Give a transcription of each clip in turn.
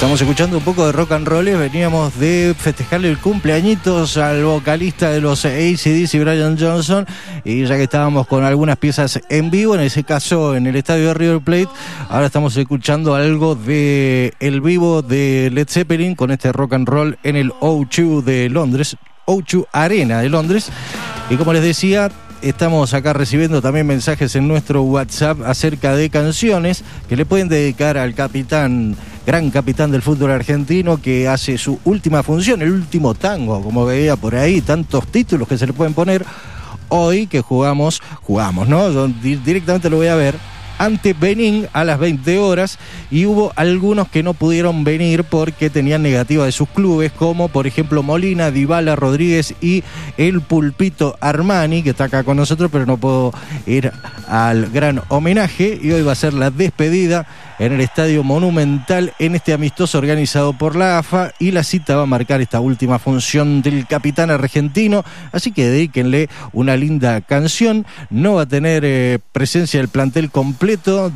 Estamos escuchando un poco de rock and roll. Veníamos de festejarle el cumpleañitos al vocalista de los AC/DC, Brian Johnson, y ya que estábamos con algunas piezas en vivo, en ese caso en el estadio de River Plate, ahora estamos escuchando algo de el vivo de Led Zeppelin con este rock and roll en el O2 de Londres, O2 Arena de Londres. Y como les decía, estamos acá recibiendo también mensajes en nuestro WhatsApp acerca de canciones que le pueden dedicar al capitán, gran capitán del fútbol argentino, que hace su última función, el último tango, como veía por ahí, tantos títulos que se le pueden poner. Hoy que jugamos, ¿no? Yo directamente lo voy a ver ante Benín a las 20 horas, y hubo algunos que no pudieron venir porque tenían negativa de sus clubes, como por ejemplo Molina, Dybala, Rodríguez y el Pulpito Armani, que está acá con nosotros, pero no puedo ir al gran homenaje, y hoy va a ser la despedida en el Estadio Monumental en este amistoso organizado por la AFA, y la cita va a marcar esta última función del capitán argentino, así que dedíquenle una linda canción. No va a tener presencia del plantel completo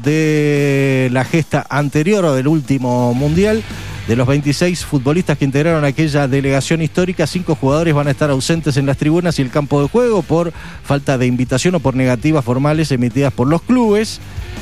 de la gesta anterior o del último mundial. De los 26 futbolistas que integraron aquella delegación histórica, 5 jugadores van a estar ausentes en las tribunas y el campo de juego por falta de invitación o por negativas formales emitidas por los clubes.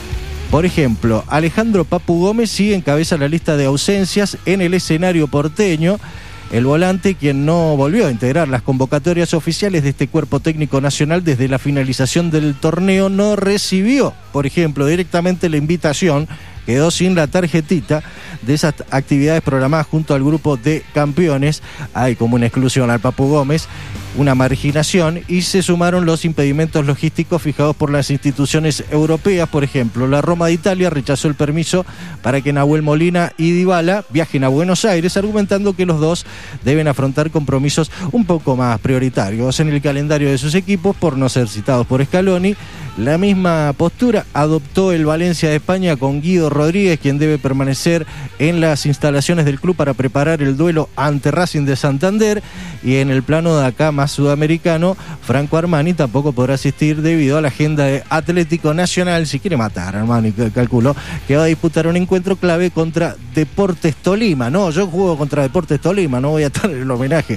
Por ejemplo, Alejandro Papu Gómez sí encabeza la lista de ausencias en el escenario porteño. El volante, quien no volvió a integrar las convocatorias oficiales de este cuerpo técnico nacional desde la finalización del torneo, no recibió, por ejemplo, directamente la invitación, quedó sin la tarjetita de esas actividades programadas junto al grupo de campeones. Hay como una exclusión al Papu Gómez, una marginación, y se sumaron los impedimentos logísticos fijados por las instituciones europeas. Por ejemplo, la Roma de Italia rechazó el permiso para que Nahuel Molina y Dybala viajen a Buenos Aires, argumentando que los dos deben afrontar compromisos un poco más prioritarios en el calendario de sus equipos por no ser citados por Scaloni. La misma postura adoptó el Valencia de España con Guido Rodríguez, quien debe permanecer en las instalaciones del club para preparar el duelo ante Racing de Santander. Y en el plano de acá más sudamericano, Franco Armani tampoco podrá asistir debido a la agenda de Atlético Nacional. Si quiere matar, Armani, calculo que va a disputar un encuentro clave contra Deportes Tolima. No, yo juego contra Deportes Tolima, no voy a estar en el homenaje.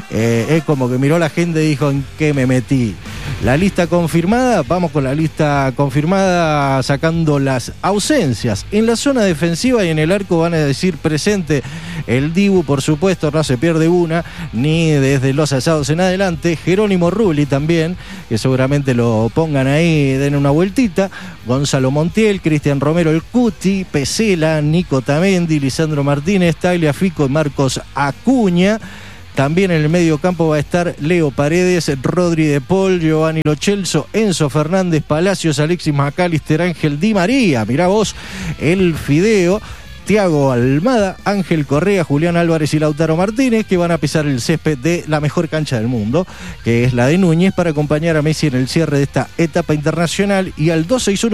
Es como que miró la agenda y dijo: ¿en qué me metí? La lista confirmada, vamos con la lista confirmada sacando las ausencias. En la zona defensiva y en el arco van a decir presente el Dibu, por supuesto, no se pierde una, ni desde los asados en adelante. Jerónimo Rulli también, que seguramente lo pongan ahí, den una vueltita. Gonzalo Montiel, Cristian Romero el Cuti, Pesela, Nico Tamendi, Lisandro Martínez, Tagliafico y Marcos Acuña. También en el medio campo va a estar Leo Paredes, Rodri de Paul, Giovanni Lo Celso, Enzo Fernández, Palacios, Alexis McAllister, Ángel Di María, mirá vos, el Fideo, Thiago Almada, Ángel Correa, Julián Álvarez y Lautaro Martínez, que van a pisar el césped de la mejor cancha del mundo, que es la de Núñez, para acompañar a Messi en el cierre de esta etapa internacional. Y al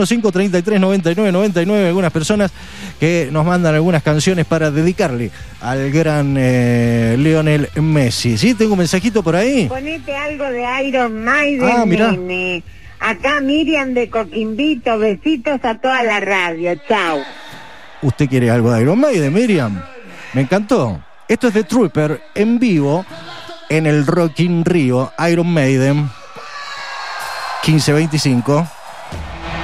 261-533-9999, algunas personas que nos mandan algunas canciones para dedicarle al gran Lionel Messi. ¿Sí? ¿Tengo un mensajito por ahí? Ponete algo de Iron Maiden, mirá. nene. Acá Miriam de Coquimbito, besitos a toda la radio, chao. ¿Usted quiere algo de Iron Maiden, Miriam? Me encantó. Esto es The Trooper en vivo en el Rock in Rio, Iron Maiden, 1525.